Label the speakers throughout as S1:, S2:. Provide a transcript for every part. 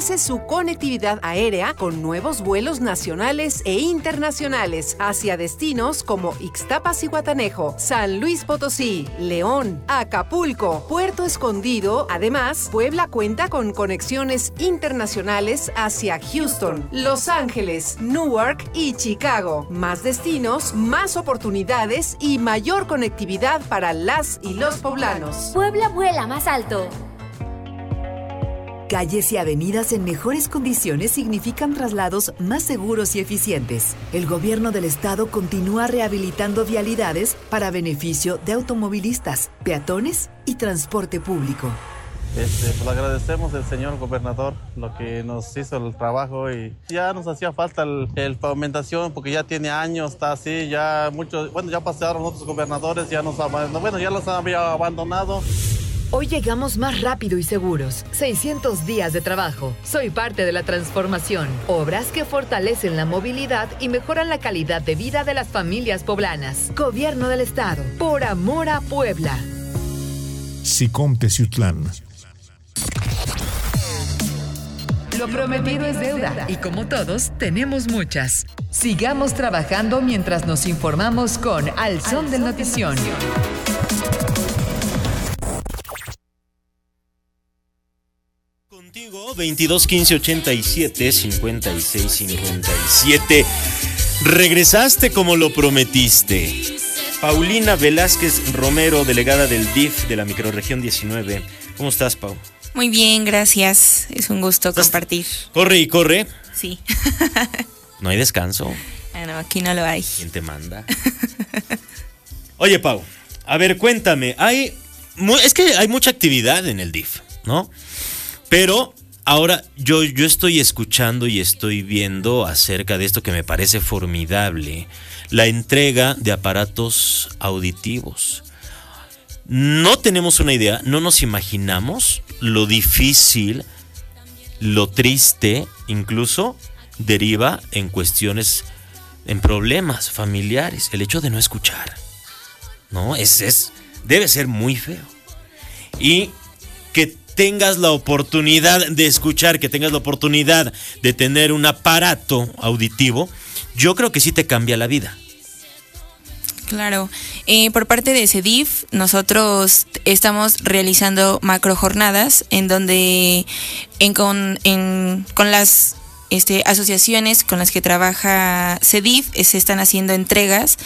S1: fortalece su conectividad aérea con nuevos vuelos nacionales e internacionales hacia destinos como Ixtapas-Zihuatanejo, San Luis Potosí, León, Acapulco, Puerto Escondido. Además, Puebla cuenta con conexiones internacionales hacia Houston, Los Ángeles, Newark y Chicago. Más destinos, más oportunidades y mayor conectividad para las y los poblanos.
S2: Puebla vuela más alto.
S3: Calles y avenidas en mejores condiciones significan traslados más seguros y eficientes. El gobierno del estado continúa rehabilitando vialidades para beneficio de automovilistas, peatones y transporte público.
S4: Pues agradecemos al señor gobernador lo que nos hizo el trabajo y ya nos hacía falta el pavimentación porque ya tiene años, está así, ya muchos, ya pasaron otros gobernadores, ya los había abandonado.
S3: Hoy llegamos más rápido y seguros. 600 días de trabajo. Soy parte de la transformación. Obras que fortalecen la movilidad y mejoran la calidad de vida de las familias poblanas. Gobierno del Estado. Por amor a Puebla.
S5: SICOM Teciutlán.
S3: Lo prometido es deuda y como todos, tenemos muchas. Sigamos trabajando mientras nos informamos con Al Son del Notición.
S6: Contigo, 22 15 87 56 57. Regresaste como lo prometiste. Paulina Velázquez Romero, delegada del DIF de la microrregión 19. ¿Cómo estás, Pau?
S7: Muy bien, gracias. Es un gusto compartir.
S6: Corre y corre.
S7: Sí.
S6: No hay descanso.
S7: No, aquí no lo hay.
S6: ¿Quién te manda? Oye, Pau, a ver, cuéntame. Es que hay mucha actividad en el DIF, ¿no? Pero ahora yo estoy escuchando y estoy viendo acerca de esto que me parece formidable, la entrega de aparatos auditivos. No tenemos una idea, no nos imaginamos lo difícil, lo triste, incluso deriva en cuestiones, en problemas familiares, el hecho de no escuchar, ¿no? Debe ser muy feo. Y que tengas la oportunidad de escuchar, que tengas la oportunidad de tener un aparato auditivo, yo creo que sí te cambia la vida.
S7: Claro. Por parte de CEDIF, nosotros estamos realizando macrojornadas en donde con las asociaciones con las que trabaja CEDIF se están haciendo entregas.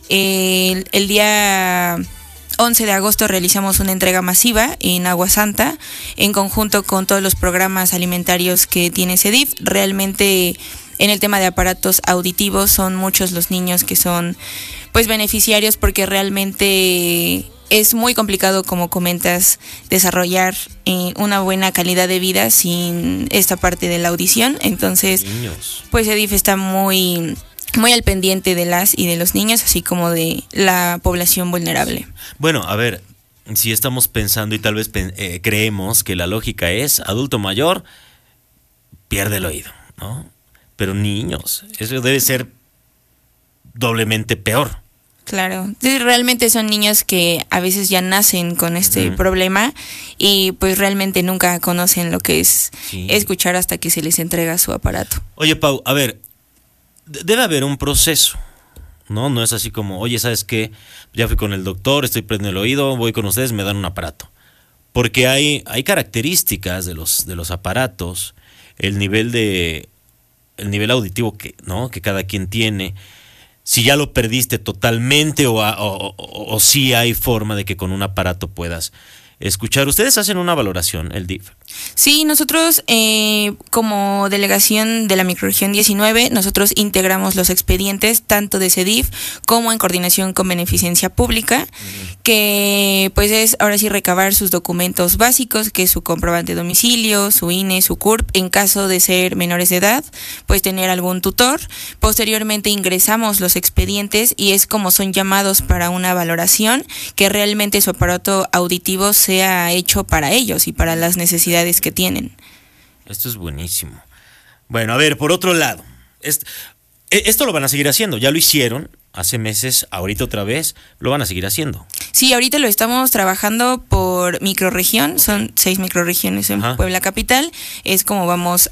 S7: El día 11 de agosto realizamos una entrega masiva en Agua Santa en conjunto con todos los programas alimentarios que tiene CEDIF. Realmente en el tema de aparatos auditivos son muchos los niños que son pues beneficiarios porque realmente es muy complicado, como comentas, desarrollar una buena calidad de vida sin esta parte de la audición. Entonces, pues CEDIF está muy al pendiente de las y de los niños, así como de la población vulnerable.
S6: Bueno, a ver, si estamos pensando y tal vez creemos que la lógica es adulto mayor pierde el oído, ¿no? Pero niños, eso debe ser doblemente peor.
S7: Claro, realmente son niños que a veces ya nacen con este problema y pues realmente nunca conocen lo que es escuchar hasta que se les entrega su aparato.
S6: Oye, Pau, a ver, debe haber un proceso, ¿no? No es así como, oye, ¿sabes qué? Ya fui con el doctor, estoy prendiendo el oído, voy con ustedes, me dan un aparato. Porque hay características de los aparatos, el nivel auditivo que cada quien tiene. Si ya lo perdiste totalmente o si hay forma de que con un aparato puedas escuchar. ¿Ustedes hacen una valoración, el DIF?
S7: Sí, nosotros como delegación de la microrregión 19, nosotros integramos los expedientes tanto de CEDIF como en coordinación con Beneficencia Pública, que pues es ahora sí recabar sus documentos básicos, que es su comprobante de domicilio, su INE, su CURP, en caso de ser menores de edad, pues tener algún tutor. Posteriormente ingresamos los expedientes y es como son llamados para una valoración, que realmente su aparato auditivo sea hecho para ellos y para las necesidades que tienen.
S6: Esto es buenísimo. Bueno, a ver, por otro lado, esto lo van a seguir haciendo, ya lo hicieron hace meses, ahorita otra vez, lo van a seguir haciendo.
S7: Sí, ahorita lo estamos trabajando por microrregión, son 6 microrregiones en Puebla capital, es como vamos